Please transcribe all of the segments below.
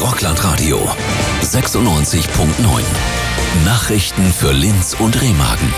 Rockland-Radio 96.9. Nachrichten für Linz und Remagen.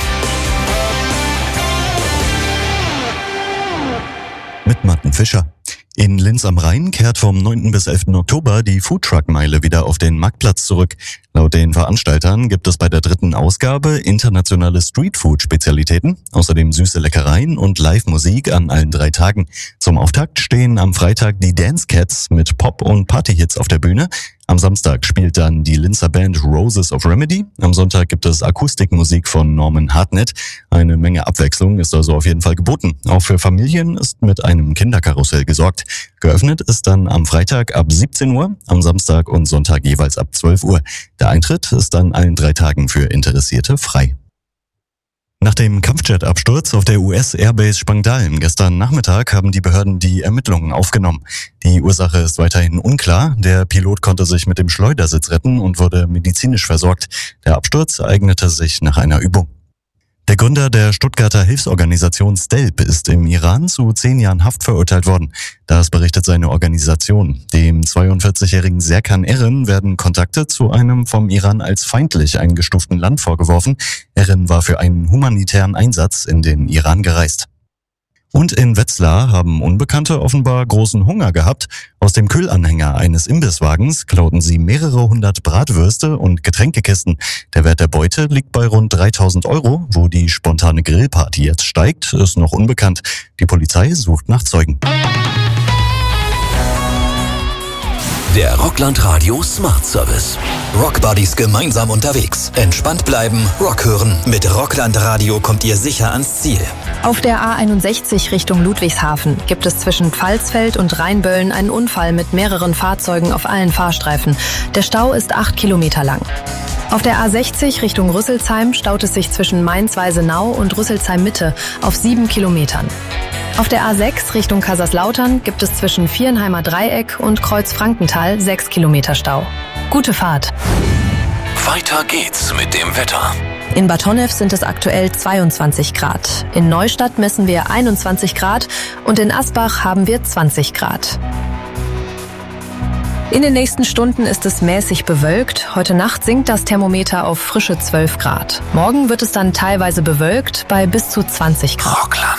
Mit Martin Fischer. In Linz am Rhein kehrt vom 9. bis 11. Oktober die Foodtruck-Meile wieder auf den Marktplatz zurück. Laut den Veranstaltern gibt es bei der 3. Ausgabe internationale Streetfood-Spezialitäten, außerdem süße Leckereien und Live-Musik an allen 3 Tagen. Zum Auftakt stehen am Freitag die Dance Cats mit Pop- und Partyhits auf der Bühne. Am Samstag spielt dann die Linzer Band Roses of Remedy. Am Sonntag gibt es Akustikmusik von Norman Hartnett. Eine Menge Abwechslung ist also auf jeden Fall geboten. Auch für Familien ist mit einem Kinderkarussell gesorgt. Geöffnet ist dann am Freitag ab 17 Uhr, am Samstag und Sonntag jeweils ab 12 Uhr. Der Eintritt ist an allen 3 Tagen für Interessierte frei. Nach dem Kampfjet-Absturz auf der US-Airbase Spangdahlem gestern Nachmittag haben die Behörden die Ermittlungen aufgenommen. Die Ursache ist weiterhin unklar. Der Pilot konnte sich mit dem Schleudersitz retten und wurde medizinisch versorgt. Der Absturz ereignete sich nach einer Übung. Der Gründer der Stuttgarter Hilfsorganisation STELP ist im Iran zu 10 Jahren Haft verurteilt worden. Das berichtet seine Organisation. Dem 42-jährigen Serkan Erin werden Kontakte zu einem vom Iran als feindlich eingestuften Land vorgeworfen. Erin war für einen humanitären Einsatz in den Iran gereist. Und in Wetzlar haben Unbekannte offenbar großen Hunger gehabt. Aus dem Kühlanhänger eines Imbisswagens klauten sie mehrere hundert Bratwürste und Getränkekisten. Der Wert der Beute liegt bei rund 3.000 €. Wo die spontane Grillparty jetzt steigt, ist noch unbekannt. Die Polizei sucht nach Zeugen. Der Rockland-Radio Smart Service. Rockbuddies gemeinsam unterwegs. Entspannt bleiben, Rock hören. Mit Rockland-Radio kommt ihr sicher ans Ziel. Auf der A61 Richtung Ludwigshafen gibt es zwischen Pfalzfeld und Rheinböllen einen Unfall mit mehreren Fahrzeugen auf allen Fahrstreifen. Der Stau ist 8 Kilometer lang. Auf der A60 Richtung Rüsselsheim staut es sich zwischen Mainz-Weisenau und Rüsselsheim-Mitte auf 7 Kilometern. Auf der A6 Richtung Kaiserslautern gibt es zwischen Vierenheimer Dreieck und Kreuz-Frankenthal 6 Kilometer Stau. Gute Fahrt. Weiter geht's mit dem Wetter. In Bad Honnef sind es aktuell 22 Grad. In Neustadt messen wir 21 Grad und in Asbach haben wir 20 Grad. In den nächsten Stunden ist es mäßig bewölkt. Heute Nacht sinkt das Thermometer auf frische 12 Grad. Morgen wird es dann teilweise bewölkt bei bis zu 20 Grad. Rockland.